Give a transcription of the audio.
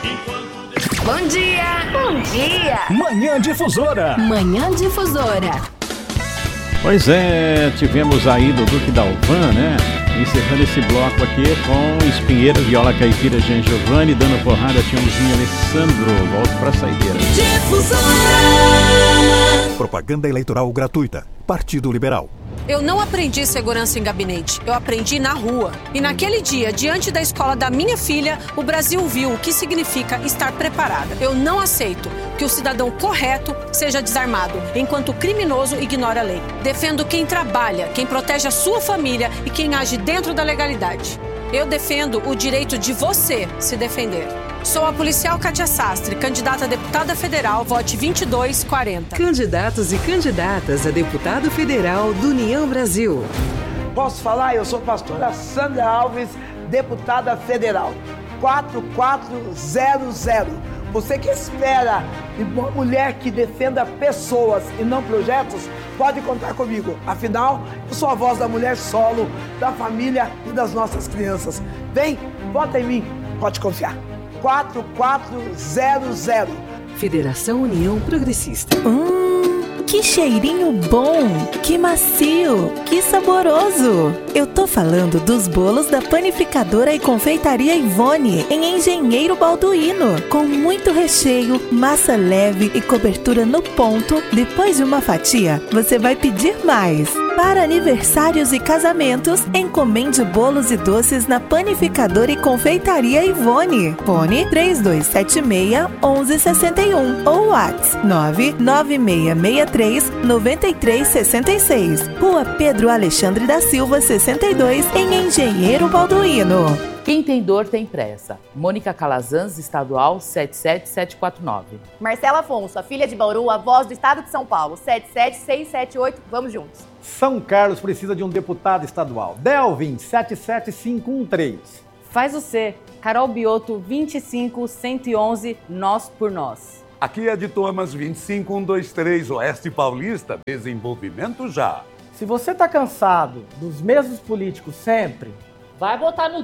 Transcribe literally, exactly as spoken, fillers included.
Bom dia! Bom dia! Manhã Difusora! Manhã Difusora! Pois é, tivemos aí do Duque Dalvan, né? Encerrando esse bloco aqui com Espinheira, Viola Caipira, Jean Giovanni, dando porrada, Tiãozinho Alessandro. Volto pra saideira. Difusora! Propaganda eleitoral gratuita. Partido Liberal. Eu não aprendi segurança em gabinete, eu aprendi na rua. E naquele dia, diante da escola da minha filha, o Brasil viu o que significa estar preparada. Eu não aceito que o cidadão correto seja desarmado, enquanto o criminoso ignora a lei. Defendo quem trabalha, quem protege a sua família e quem age dentro da legalidade. Eu defendo o direito de você se defender. Sou a policial Kátia Sastre, candidata a deputada federal, vote vinte e dois quarenta. Candidatos e candidatas a deputado federal do União Brasil. Posso falar? Eu sou a pastora Sandra Alves, deputada federal. quatro quatro zero zero. Você que espera uma mulher que defenda pessoas e não projetos, pode contar comigo. Afinal, eu sou a voz da mulher solo, da família e das nossas crianças. Vem, vota em mim, pode confiar. quatro quatro zero zero. Federação União Progressista. Hum, que cheirinho bom, que macio, que saboroso. Eu tô falando dos bolos da Panificadora e Confeitaria Ivone, em Engenheiro Balduino, com muito recheio, massa leve e cobertura no ponto. Depois de uma fatia, você vai pedir mais. Para aniversários e casamentos, encomende bolos e doces na Panificadora e Confeitaria Ivone. Fone três dois sete seis, um um seis um ou WhatsApp nove nove seis seis três nove três seis seis. Rua Pedro Alexandre da Silva, sessenta e dois, em Engenheiro Balduino. Quem tem dor tem pressa. Mônica Calazans, estadual sete sete sete quatro nove. Marcela Afonso, a filha de Bauru, a voz do estado de São Paulo, sete sete seis sete oito. Vamos juntos. São Carlos precisa de um deputado estadual. Delvin, sete sete cinco um três. Faz o C. Carol Bioto, vinte e cinco cento e onze, Nós por Nós. Aqui é de Thomas, vinte e cinco um dois três, Oeste Paulista, desenvolvimento já. Se você tá cansado dos mesmos políticos sempre, vai votar no